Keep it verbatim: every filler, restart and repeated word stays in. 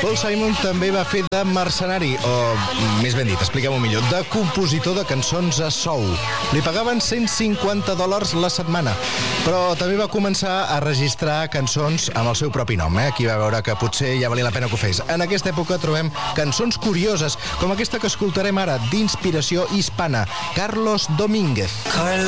Paul Simon també va fer de mercenari, o més ben dit, expliquem-ho millor, de compositor de cançons a sou. Li pagaven cent cinquanta dòlars la setmana, però també va començar a registrar cançons amb el seu propi nom. Eh? Aquí va veure que potser ja valia la pena que ho fes. En aquesta època trobem cançons curioses, com aquesta que escoltarem ara, d'inspiració hispana, Carlos Domínguez.